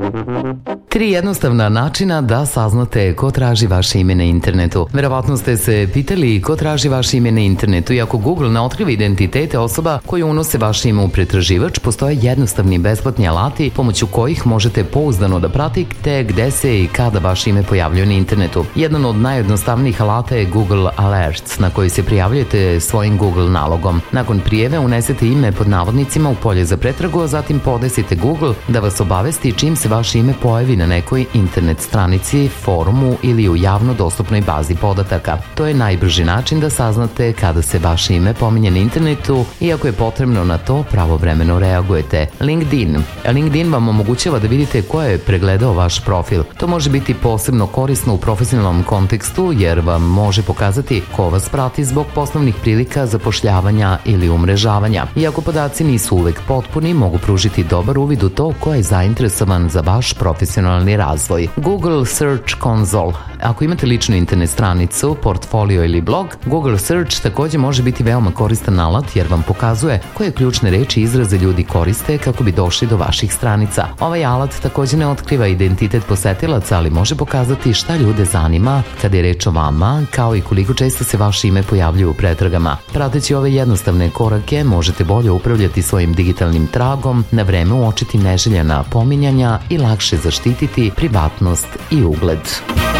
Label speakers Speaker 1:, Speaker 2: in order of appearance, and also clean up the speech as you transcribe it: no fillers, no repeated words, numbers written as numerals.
Speaker 1: 3 jednostavna načina da saznate ko traži vaše ime na internetu. Verovatno ste se pitali ko traži vaše ime na internetu i ako Google ne otkriva identitete osoba koje unose vaše ime u pretraživač, postoje jednostavni besplatni alati pomoću kojih možete pouzdano da pratite gde se i kada vaše ime pojavljuje na internetu. Jedan od najjednostavnijih alata je Google Alerts, na koji se prijavljujete svojim Google nalogom. Nakon prijeve unesete ime pod navodnicima u polje za pretragu, a zatim podesite Google da vas obavesti čim se vaše ime pojavi na nekoj internet stranici, forumu ili u javno dostupnoj bazi podataka. To je najbrži način da saznate kada se vaše ime pominje na internetu i ako je potrebno na to pravovremeno reagujete. LinkedIn vam omogućava da vidite ko je pregledao vaš profil. To može biti posebno korisno u profesionalnom kontekstu jer vam može pokazati ko vas prati zbog poslovnih prilika, zapošljavanja ili umrežavanja. Iako podaci nisu uvek potpuni, mogu pružiti dobar uvid u to ko je zainteresovan za vaš profesionalni razvoj. Google Search Console. Ako imate ličnu internet stranicu, portfolio ili blog, Google Search takođe može biti veoma koristan alat jer vam pokazuje koje ključne reči i izraze ljudi koriste kako bi došli do vaših stranica. Ovaj alat takođe ne otkriva identitet posetilaca, ali može pokazati šta ljude zanima kada je reč o vama, kao i koliko često se vaše ime pojavljuje u pretragama. Prateći ove jednostavne korake, možete bolje upravljati svojim digitalnim tragom, na vreme uočiti neželjena pominjanja i lakše zaštititi privatnost i ugled.